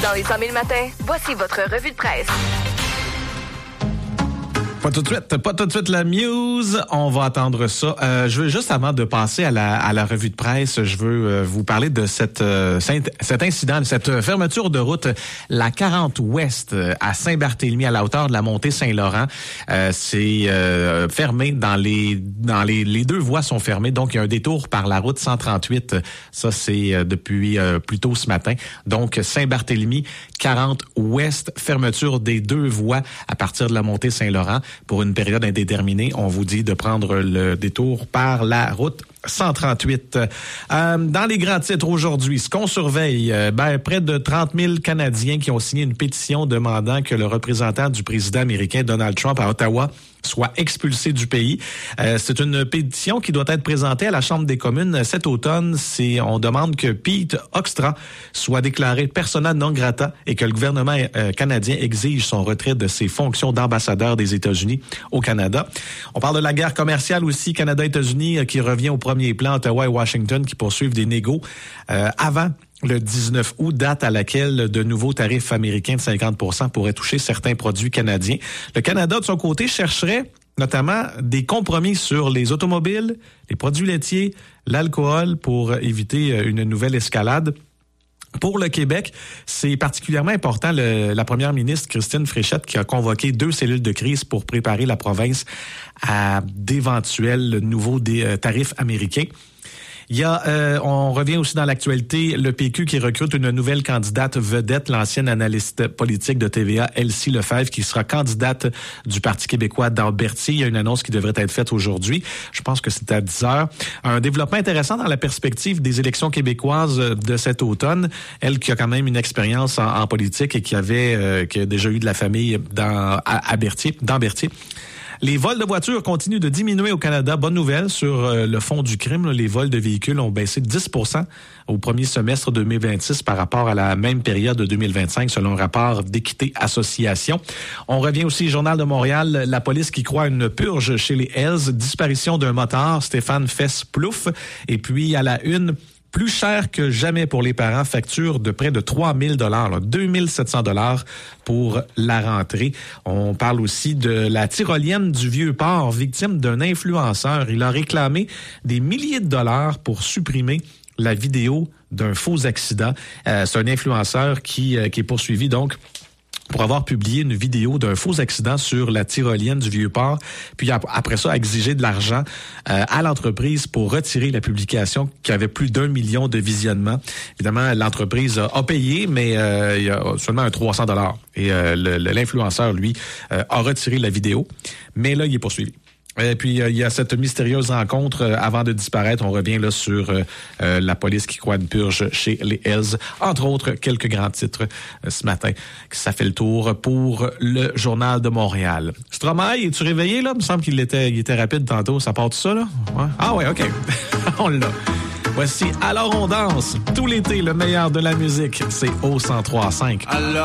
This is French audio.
Dans les 100 000 matins, voici votre revue de presse. Pas tout de suite la Muse. On va attendre ça. Je veux juste, avant de passer à la revue de presse, je veux vous parler de cet incident, de cette fermeture de route, la 40 Ouest à Saint-Barthélemy, à la hauteur de la montée Saint-Laurent. C'est fermé les deux voies sont fermées, donc il y a un détour par la route 138. Ça, c'est depuis plus tôt ce matin. Donc, Saint-Barthélemy, 40 Ouest, fermeture des deux voies à partir de la montée Saint-Laurent. Pour une période indéterminée, on vous dit de prendre le détour par la route 138. Dans les grands titres aujourd'hui, ce qu'on surveille, près de 30 000 Canadiens qui ont signé une pétition demandant que le représentant du président américain Donald Trump à Ottawa soit expulsé du pays. C'est une pétition qui doit être présentée à la Chambre des communes cet automne. On demande que Pete Hoekstra soit déclaré persona non grata et que le gouvernement canadien exige son retrait de ses fonctions d'ambassadeur des États-Unis au Canada. On parle de la guerre commerciale aussi, Canada-États-Unis, qui revient au premier plan. Ottawa et Washington qui poursuivent des négos avant le 19 août, date à laquelle de nouveaux tarifs américains de 50% pourraient toucher certains produits canadiens. Le Canada, de son côté, chercherait notamment des compromis sur les automobiles, les produits laitiers, l'alcool pour éviter une nouvelle escalade. Pour le Québec, c'est particulièrement important. La première ministre, Christine Fréchette, qui a convoqué 2 cellules de crise pour préparer la province à d'éventuels nouveaux tarifs américains. On revient aussi dans l'actualité, le PQ qui recrute une nouvelle candidate vedette, l'ancienne analyste politique de TVA, Elsie Lefebvre, qui sera candidate du Parti québécois dans Berthier. Il y a une annonce qui devrait être faite aujourd'hui. Je pense que c'est à 10h. Un développement intéressant dans la perspective des élections québécoises de cet automne. Elle qui a quand même une expérience en politique et qui a déjà eu de la famille dans Berthier. Les vols de voitures continuent de diminuer au Canada. Bonne nouvelle sur le fond du crime. Les vols de véhicules ont baissé de 10% au premier semestre 2026 par rapport à la même période de 2025, selon un rapport d'Équité Association. On revient aussi au Journal de Montréal. La police qui croit une purge chez les Hells. Disparition d'un motard, Stéphane Fess-Plouffe. Et puis, à la une, plus cher que jamais pour les parents, facture de près de 3 000 $, 2 700 $ pour la rentrée. On parle aussi de la tyrolienne du Vieux-Port, victime d'un influenceur. Il a réclamé des milliers de dollars pour supprimer la vidéo d'un faux accident. C'est un influenceur qui est poursuivi donc pour avoir publié une vidéo d'un faux accident sur la tyrolienne du Vieux-Port, puis après ça, exiger de l'argent à l'entreprise pour retirer la publication qui avait plus d'1 million de visionnements. Évidemment, l'entreprise a payé, mais il y a seulement un 300 $. Et l'influenceur, lui, a retiré la vidéo, mais là, il est poursuivi. Et puis, il y a cette mystérieuse rencontre avant de disparaître. On revient là sur la police qui croit une purge chez les Hells. Entre autres, quelques grands titres ce matin. Ça fait le tour pour le Journal de Montréal. Stromae, es-tu réveillé, là? Il me semble qu'il était rapide tantôt. Ça part tout ça, là? Ouais. Ah ouais, OK. On l'a. Voici Alors on danse. Tout l'été, le meilleur de la musique, c'est au 103.5.